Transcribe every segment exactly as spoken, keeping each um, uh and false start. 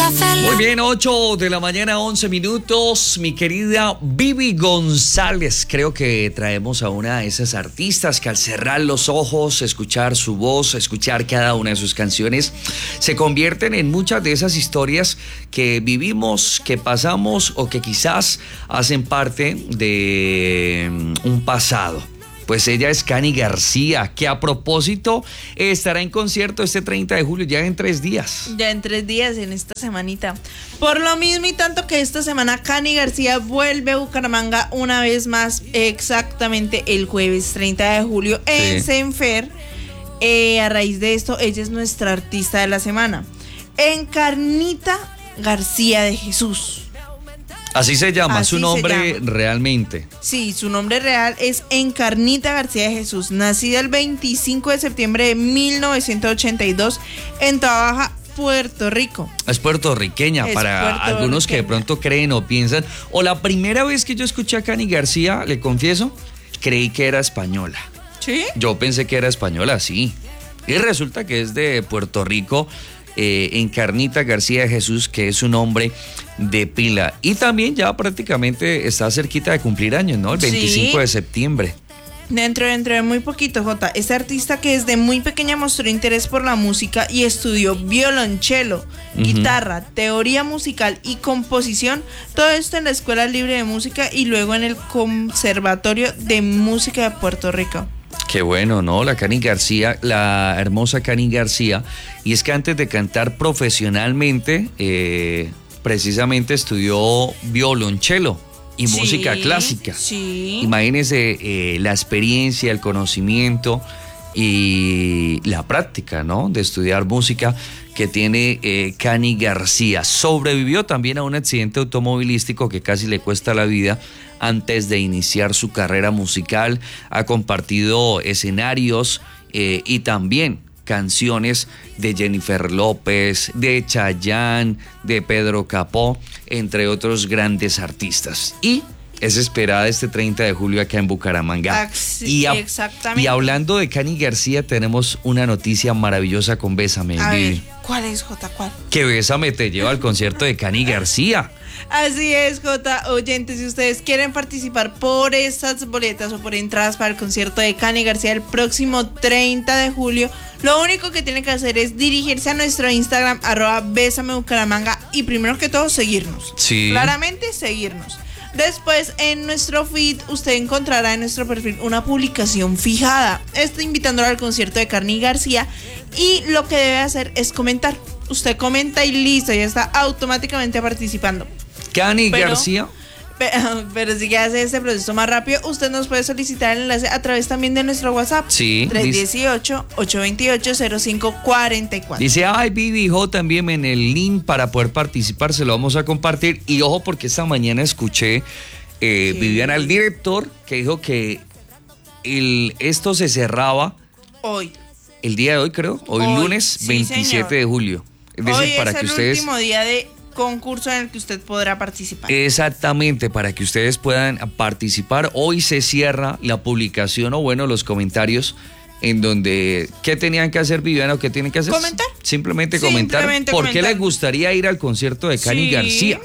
Muy bien, ocho de la mañana, once minutos. Mi querida Vivi González, creo que traemos a una de esas artistas que al cerrar los ojos, escuchar su voz, escuchar cada una de sus canciones, se convierten en muchas de esas historias que vivimos, que pasamos o que quizás hacen parte de un pasado. Pues ella es Cani García, que a propósito estará en concierto este treinta de julio, ya en tres días. Ya en tres días, en esta semanita. Por lo mismo y tanto que esta semana Cani García vuelve a Bucaramanga una vez más, exactamente el jueves treinta de julio en sí. Senfer. Eh, a raíz de esto, ella es nuestra artista de la semana. Encarnita García de Jesús. Así se llama, Así su nombre llama. realmente. Sí, su nombre real es Encarnita García de Jesús, nacida el veinticinco de septiembre de mil novecientos ochenta y dos en Toa Baja, Puerto Rico. Es puertorriqueña, es para puertorriqueña. Algunos que de pronto creen o piensan. O la primera vez que yo escuché a Cani García, le confieso, creí que era española. ¿Sí? Yo pensé que era española, sí. Y resulta que es de Puerto Rico. Eh, Encarnita García de Jesús, que es un nombre de pila. Y también ya prácticamente está cerquita de cumplir años, ¿no? El veinticinco sí. de septiembre. Dentro, dentro de muy poquito, Jota. Este artista que desde muy pequeña mostró interés por la música y estudió violonchelo, uh-huh. guitarra, teoría musical y composición. Todo esto en la Escuela Libre de Música y luego en el Conservatorio de Música de Puerto Rico. Qué bueno, ¿no? La Cani García, la hermosa Cani García. Y es que antes de cantar profesionalmente, eh, precisamente estudió violonchelo y sí, música clásica. Sí. Imagínese eh, la experiencia, el conocimiento y la práctica, ¿no? De estudiar música que tiene eh, Cani García. Sobrevivió también a un accidente automovilístico que casi le cuesta la vida antes de iniciar su carrera musical. Ha compartido escenarios eh, y también canciones de Jennifer López, de Chayanne, de Pedro Capó, entre otros grandes artistas. Y es esperada este treinta de julio acá en Bucaramanga. Ax- y, a, exactamente. y hablando de Cani García, tenemos una noticia maravillosa con Bésame. A Vivi. ver, ¿cuál es, Jota? ¿Cuál? Que Bésame te lleva al concierto de Cani García. Así es, Jota. Oyentes, si ustedes quieren participar por estas boletas o por entradas para el concierto de Cani García el próximo treinta de julio, lo único que tienen que hacer es dirigirse a nuestro Instagram, arroba Bésame Bucaramanga, y primero que todo seguirnos. Sí. Claramente seguirnos. Después, en nuestro feed, usted encontrará en nuestro perfil una publicación fijada. Esto invitándola al concierto de Cani García, y lo que debe hacer es comentar. Usted comenta y listo, ya está automáticamente participando. Cani pero, García. Pero, pero si quiere hacer este proceso más rápido, usted nos puede solicitar el enlace a través también de nuestro WhatsApp. Sí. tres uno ocho, ocho dos ocho, cero cinco cuatro cuatro. Dice, ay, Vivi, J, envíeme en el link para poder participar, se lo vamos a compartir. Y ojo, porque esta mañana escuché eh, Viviana, el director, que dijo que el, esto se cerraba hoy. El día de hoy, creo, hoy, hoy lunes sí, veintisiete señor. De julio. Es decir, hoy para es que el ustedes... último día de concurso en el que usted podrá participar. Exactamente, para que ustedes puedan participar. Hoy se cierra la publicación o bueno, los comentarios en donde, ¿qué tenían que hacer, Viviana, o qué tienen que hacer? Comentar. Simplemente comentar. Simplemente ¿Por comentar. qué les gustaría ir al concierto de Cani sí. García?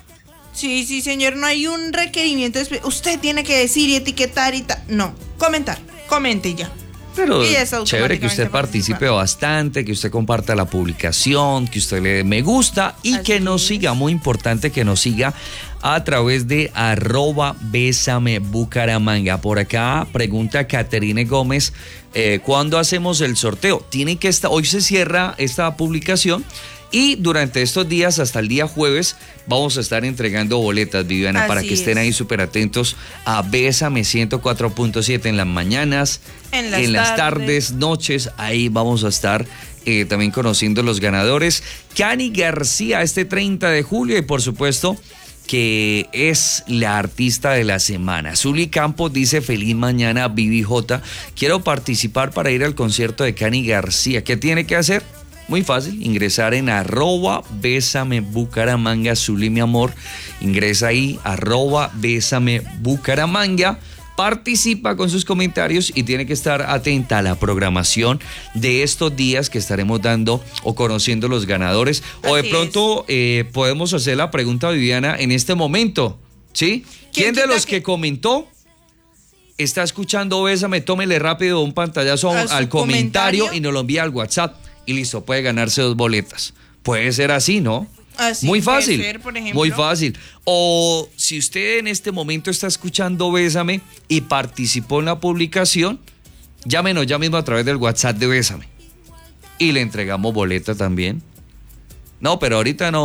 Sí, sí, señor, no hay un requerimiento. Usted tiene que decir y etiquetar y tal. No, comentar, comente ya. Pero chévere que usted participe bastante, que usted comparta la publicación, que usted le dé me gusta y Así que nos es. siga, muy importante que nos siga a través de arroba Bésame Bucaramanga. Por acá pregunta Caterine Gómez, eh, ¿cuándo hacemos el sorteo? Tiene que estar, hoy se cierra esta publicación y durante estos días hasta el día jueves vamos a estar entregando boletas, Viviana, Así para que estén es. ahí súper atentos a Bésame ciento cuatro punto siete en las mañanas, en las, en las tardes. tardes, noches, ahí vamos a estar eh, también conociendo los ganadores. Cani García este treinta de julio y por supuesto que es la artista de la semana. Zuli Campos dice, feliz mañana, Vivi J. Quiero participar para ir al concierto de Cani García. ¿Qué tiene que hacer? Muy fácil, ingresar en arroba Bésame Bucaramanga, Zuli, mi amor. Ingresa ahí, arroba Bésame Bucaramanga, participa con sus comentarios y tiene que estar atenta a la programación de estos días que estaremos dando o conociendo los ganadores. O de Así pronto eh, podemos hacer la pregunta, Viviana, en este momento, ¿sí? ¿Quién de los que... que comentó está escuchando Bésame? Tómele rápido un pantallazo ¿A al su comentario, comentario? y nos lo envía al WhatsApp y listo, puede ganarse dos boletas. Puede ser así, ¿no? Así Muy puede fácil, ser, por ejemplo. muy fácil. O si usted en este momento está escuchando Bésame y participó en la publicación, llámenos ya mismo a través del WhatsApp de Bésame y le entregamos boleta también. No, pero ahorita no.